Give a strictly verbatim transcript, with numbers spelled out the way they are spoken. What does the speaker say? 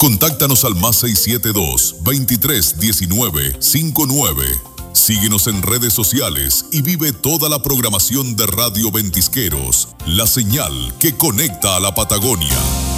Contáctanos al más seis siete dos, veintitrés diecinueve cincuenta y nueve. Síguenos en redes sociales y vive toda la programación de Radio Ventisqueros, la señal que conecta a la Patagonia.